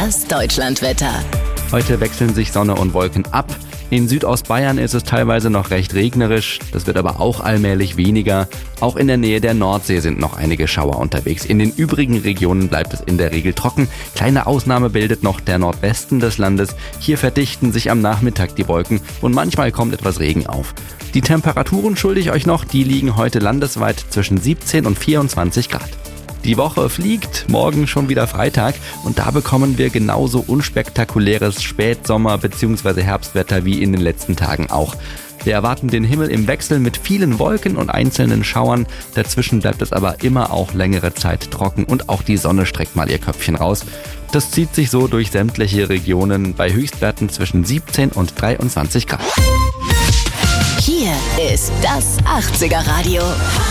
Das Deutschlandwetter. Heute wechseln sich Sonne und Wolken ab. In Südostbayern ist es teilweise noch recht regnerisch, das wird aber auch allmählich weniger. Auch in der Nähe der Nordsee sind noch einige Schauer unterwegs. In den übrigen Regionen bleibt es in der Regel trocken. Kleine Ausnahme bildet noch der Nordwesten des Landes. Hier verdichten sich am Nachmittag die Wolken und manchmal kommt etwas Regen auf. Die Temperaturen schulde ich euch noch, die liegen heute landesweit zwischen 17 und 24 Grad. Die Woche fliegt, morgen schon wieder Freitag und da bekommen wir genauso unspektakuläres Spätsommer- bzw. Herbstwetter wie in den letzten Tagen auch. Wir erwarten den Himmel im Wechsel mit vielen Wolken und einzelnen Schauern. Dazwischen bleibt es aber immer auch längere Zeit trocken und auch die Sonne streckt mal ihr Köpfchen raus. Das zieht sich so durch sämtliche Regionen bei Höchstwerten zwischen 17 und 23 Grad. Hier ist das 80er Radio.